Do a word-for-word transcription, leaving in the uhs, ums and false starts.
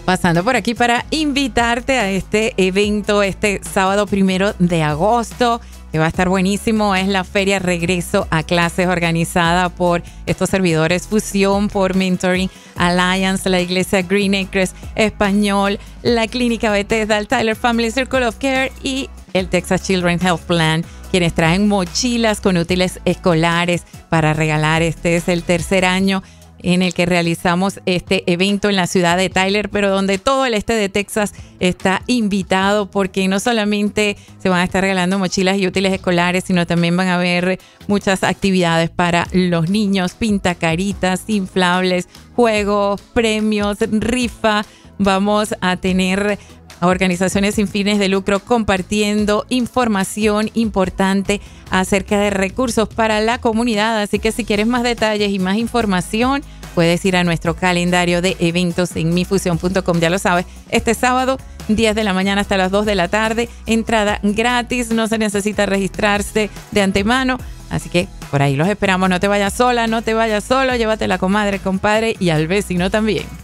pasando por aquí para invitarte a este evento este sábado primero de agosto, que va a estar buenísimo. Es la Feria Regreso a Clases, organizada por estos servidores Fusión, por Mentoring Alliance, la Iglesia Green Acres Español, la Clínica Bethesda, el Tyler Family Circle of Care y el Texas Children's Health Plan, quienes traen mochilas con útiles escolares para regalar. Este es el tercer año en el que realizamos este evento en la ciudad de Tyler, pero donde todo el este de Texas está invitado, porque no solamente se van a estar regalando mochilas y útiles escolares, sino también van a haber muchas actividades para los niños, pintacaritas, inflables, juegos, premios, rifa. Vamos a tener a organizaciones sin fines de lucro compartiendo información importante acerca de recursos para la comunidad. Así que si quieres más detalles y más información, puedes ir a nuestro calendario de eventos en mi fusión punto com. Ya lo sabes, este sábado, diez de la mañana hasta las dos de la tarde, entrada gratis, no se necesita registrarse de antemano. Así que por ahí los esperamos. No te vayas sola, no te vayas solo, llévate a la comadre, compadre y al vecino también.